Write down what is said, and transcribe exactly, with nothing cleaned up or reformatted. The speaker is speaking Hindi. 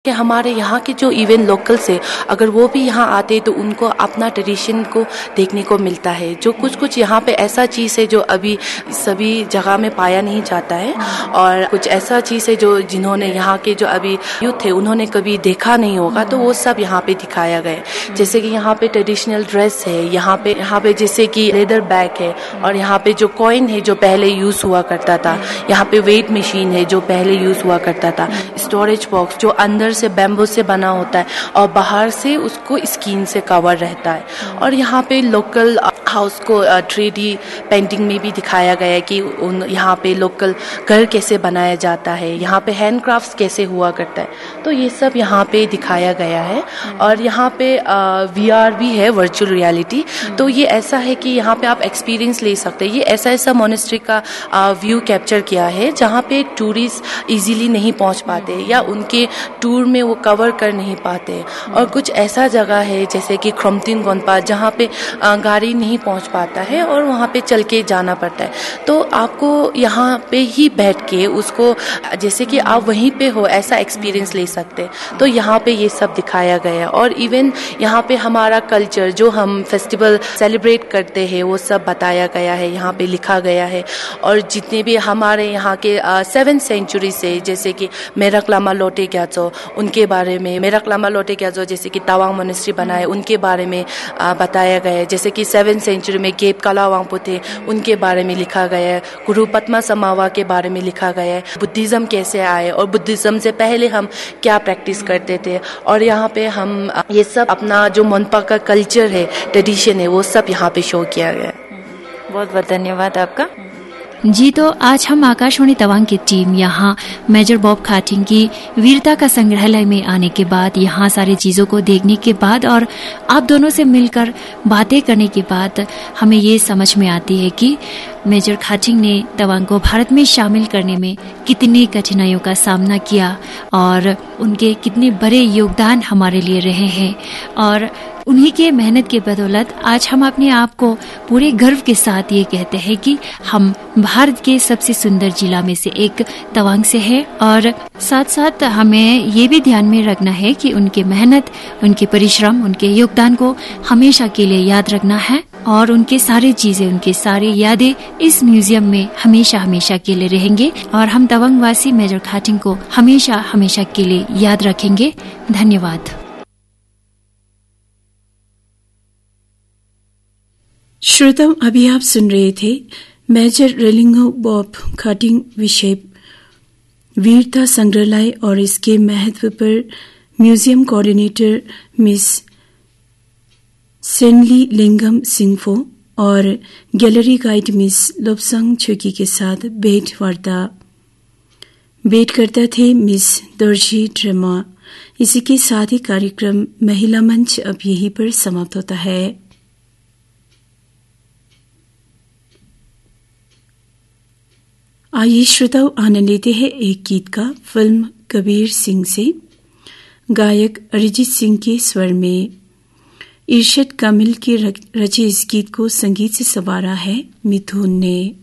कि हमारे यहाँ के जो इवन लोकल्स है, अगर वो भी यहाँ आते तो उनको अपना ट्रेडिशन को देखने को मिलता है। जो कुछ कुछ यहाँ पे ऐसा चीज़ है जो अभी सभी जगह में पाया नहीं जाता है, और कुछ ऐसा चीज़ है जो जिन्होंने यहाँ के जो अभी यूथ है उन्होंने कभी देखा नहीं होगा, तो वो सब यहाँ पे दिखाया गया। जैसे कि यहाँ पे ट्रेडिशनल ड्रेस है, यहाँ पे यहाँ पे जैसे कि लेदर बैग है, और यहाँ पे जो कॉइन है जो पहले यूज़ हुआ करता था, यहाँ पे वेट मशीन है जो पहले यूज़ हुआ करता था, स्टोरेज बॉक्स जो अंदर से बैम्बू से बना होता है और बाहर से उसको स्किन से कवर रहता है। और यहाँ पे लोकल हाउस को थ्री डी पेंटिंग में भी दिखाया गया है कि उन यहाँ पे लोकल घर कैसे बनाया जाता है, यहाँ पे हैंडक्राफ्ट्स कैसे हुआ करता है, तो ये सब यहाँ पे दिखाया गया है। और यहाँ पे वी आर भी है, वर्चुअल रियलिटी, तो ये ऐसा है कि यहाँ पे आप एक्सपीरियंस ले सकते हैं। ये ऐसा ऐसा मोनेस्ट्री का व्यू कैप्चर किया है जहाँ पे टूरिस्ट इजीली नहीं पहुँच पाते या उनके टूर में वो कवर कर नहीं पाते। और कुछ ऐसा जगह है जैसे कि ख्रमतिन गोनपा जहाँ पे गाड़ी नहीं पहुँच पाता है और वहाँ पे चल के जाना पड़ता है, तो आपको यहाँ पे ही बैठ के उसको जैसे कि आप वहीं पे हो ऐसा एक्सपीरियंस ले सकते हैं। तो यहाँ पे ये सब दिखाया गया। और इवन यहाँ पे हमारा कल्चर जो हम फेस्टिवल सेलिब्रेट करते हैं वो सब बताया गया है, यहाँ पे लिखा गया है। और जितने भी हमारे यहाँ के सेवन सेंचुरी से जैसे कि मेरक लामा लोटे ग्याचो उनके बारे में, मेरक लामा लोटे ग्याचो जैसे कि तावांग मोनेस्ट्री बनाए उनके बारे में आ, बताया गया है। जैसे कि सेवन सेंचुरी में गेप काला वांगपो थे उनके बारे में लिखा गया है, गुरु पद्मा समावा के बारे में लिखा गया है, बुद्धिज्म कैसे आए और बुद्धिज्म से पहले हम क्या प्रैक्टिस करते थे। और यहाँ पे हम ये सब अपना जो मोनपा का कल्चर है, ट्रेडिशन है, वो सब यहाँ पे शो किया गया है। बहुत बहुत धन्यवाद आपका। जी, तो आज हम आकाशवाणी तवांग की टीम यहाँ मेजर बॉब खाटिंग की वीरता का संग्रहालय में आने के बाद, यहाँ सारी चीजों को देखने के बाद और आप दोनों से मिलकर बातें करने के बाद हमें ये समझ में आती है कि मेजर खाटिंग ने तवांग को भारत में शामिल करने में कितनी कठिनाइयों का सामना किया और उनके कितने बड़े योगदान हमारे लिए रहे हैं। और उन्हीं के मेहनत के बदौलत आज हम अपने आप को पूरे गर्व के साथ ये कहते हैं कि हम भारत के सबसे सुंदर जिला में से एक तवांग से है। और साथ साथ हमें ये भी ध्यान में रखना है कि उनके मेहनत, उनके परिश्रम, उनके योगदान को हमेशा के लिए याद रखना है और उनके सारे चीजें, उनके सारे यादें इस म्यूजियम में हमेशा हमेशा के लिए रहेंगे। और हम तवांग वासी मेजर खाटिंग को हमेशा हमेशा के लिए याद रखेंगे। धन्यवाद। श्रोताओं, अभी आप सुन रहे थे मेजर रेलिंगो बॉब खाटिंग विषय वीरता संग्रहालय और इसके महत्व पर म्यूजियम कोऑर्डिनेटर मिस सेनली लिंगम सिंगफो और गैलरी गाइड मिस लोबसंग छुकी के साथ भेंट वार्ता भेंट करता थे मिस दर्जी ड्रमा। इसी के साथ ही कार्यक्रम महिला मंच अब यहीं पर समाप्त होता है। आइए श्रोताओं, आनंद लेते हैं एक गीत का फिल्म कबीर सिंह से। गायक अरिजीत सिंह के स्वर में इरशद कामिल के रचे इस गीत को संगीत से संवारा है मिथुन ने।